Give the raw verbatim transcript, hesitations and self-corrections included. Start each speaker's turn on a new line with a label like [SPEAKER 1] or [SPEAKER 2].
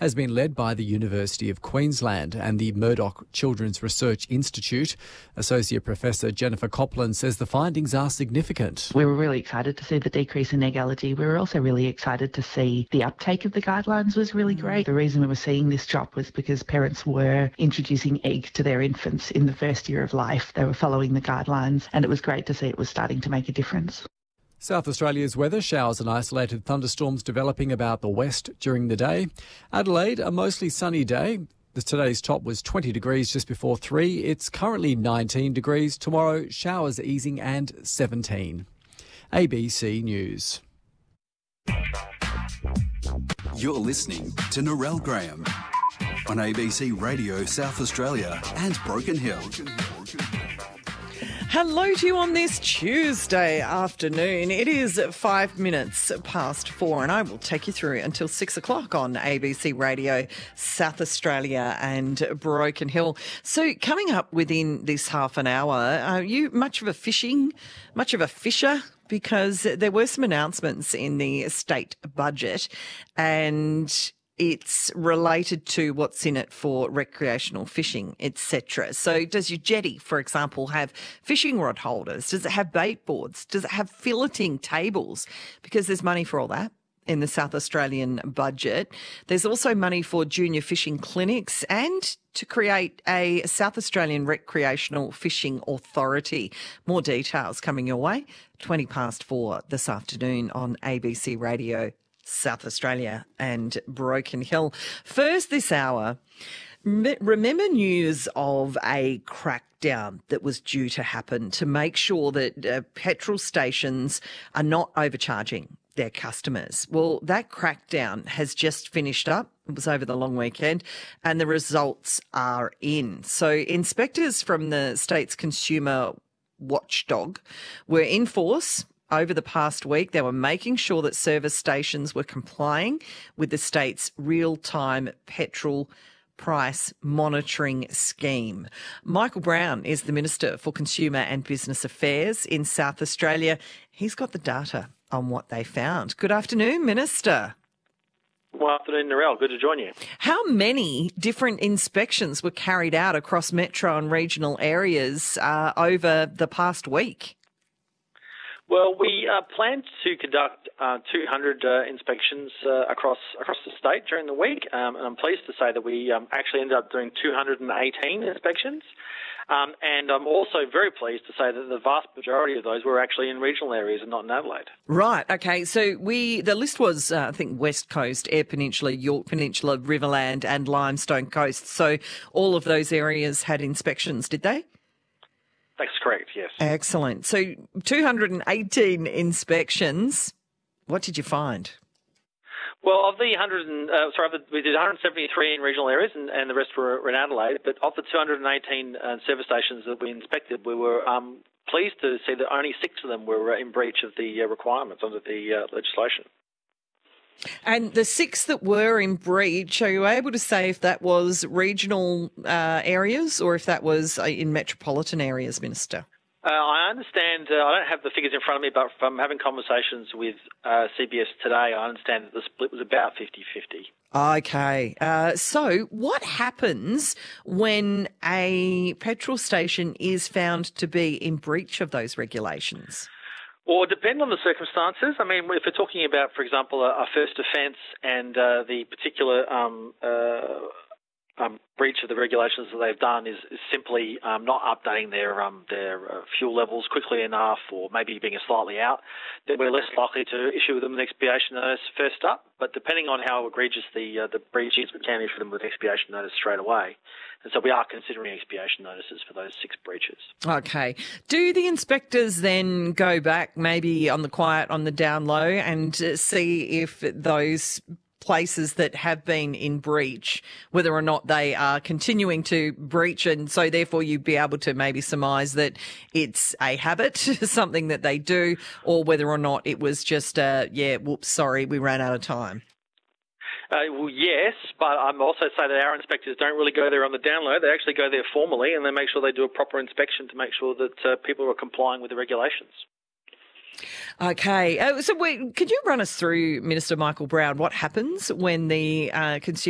[SPEAKER 1] has been led by the University of Queensland and the Murdoch Children's Research Institute. Associate Professor Jennifer Copland says the findings are significant.
[SPEAKER 2] We were really excited to see the decrease in egg allergy. We were also really excited to see the uptake of the guidelines was really great. The reason we were seeing this drop was because parents were introducing egg to their infants in the first year of life. They were following the guidelines, and it was great to see it was starting to make a difference.
[SPEAKER 1] South Australia's weather, showers and isolated thunderstorms developing about the west during the day. Adelaide, a mostly sunny day. Today's top was twenty degrees just before three. It's currently nineteen degrees. Tomorrow, showers easing and seventeen. A B C News.
[SPEAKER 3] You're listening to Narelle Graham on A B C Radio South Australia and Broken Hill.
[SPEAKER 4] Hello to you on this Tuesday afternoon. It is five minutes past four, and I will take you through until six o'clock on A B C Radio South Australia and Broken Hill. So coming up within this half an hour, are you much of a fishing, much of a fisher? Because there were some announcements in the state budget, and it's related to what's in it for recreational fishing, et cetera. So does your jetty, for example, have fishing rod holders? Does it have bait boards? Does it have filleting tables? Because there's money for all that in the South Australian budget. There's also money for junior fishing clinics and to create a South Australian Recreational Fishing Authority. More details coming your way, twenty past four this afternoon on A B C Radio South Australia and Broken Hill. First this hour, remember news of a crackdown that was due to happen to make sure that uh, petrol stations are not overcharging their customers. Well, that crackdown has just finished up. It was over the long weekend, and the results are in. So inspectors from the state's consumer watchdog were in force over the past week. They were making sure that service stations were complying with the state's real-time petrol price monitoring scheme. Michael Brown is the Minister for Consumer and Business Affairs in South Australia. He's got the data on what they found. Good afternoon, Minister.
[SPEAKER 5] Good afternoon, Narelle. Good to join you.
[SPEAKER 4] How many different inspections were carried out across metro and regional areas uh, over the past week?
[SPEAKER 5] Well, we uh, plan to conduct uh, two hundred uh, inspections uh, across across the state during the week, um, and I'm pleased to say that we um, actually ended up doing two hundred eighteen inspections. Um, and I'm also very pleased to say that the vast majority of those were actually in regional areas and not in Adelaide.
[SPEAKER 4] Right. Okay. So we the list was, uh, I think, West Coast, Eyre Peninsula, York Peninsula, Riverland, and Limestone Coast. So all of those areas had inspections, did they?
[SPEAKER 5] That's correct, yes.
[SPEAKER 4] Excellent. So two hundred eighteen inspections. What did you find?
[SPEAKER 5] Well, of the one hundred, uh, sorry, we did one hundred seventy-three in regional areas, and, and the rest were, were in Adelaide. But of the two hundred eighteen uh, service stations that we inspected, we were um, pleased to see that only six of them were in breach of the uh, requirements under the uh, legislation.
[SPEAKER 4] And the six that were in breach, are you able to say if that was regional uh, areas or if that was uh, in metropolitan areas, Minister?
[SPEAKER 5] Uh, I understand, uh, I don't have the figures in front of me, but from having conversations with uh, C B S today, I understand that the split was about fifty-fifty.
[SPEAKER 4] Okay. Uh, so what happens when a petrol station is found to be in breach of those regulations?
[SPEAKER 5] Well, it depends on the circumstances. I mean, if we're talking about, for example, a, a first offence and uh, the particular um, uh, um, breach of the regulations that they've done is, is simply um, not updating their um, their uh, fuel levels quickly enough, or maybe being slightly out, then we're less likely to issue them an expiation notice first up. But depending on how egregious the uh, the breach is, we can issue them with expiation notice straight away. And so we are considering expiation notices for those six breaches.
[SPEAKER 4] Okay. Do the inspectors then go back maybe on the quiet, on the down low, and uh, see if those places that have been in breach, whether or not they are continuing to breach, and so therefore you'd be able to maybe surmise that it's a habit, something that they do, or whether or not it was just, uh, yeah, whoops, sorry, we ran out of time?
[SPEAKER 5] Uh, well, yes, but I'm also say that our inspectors don't really go there on the down low. They actually go there formally, and they make sure they do a proper inspection to make sure that uh, people are complying with the regulations.
[SPEAKER 4] Okay. Uh, so we, could you run us through, Minister Michael Brown, what happens when the uh, consumer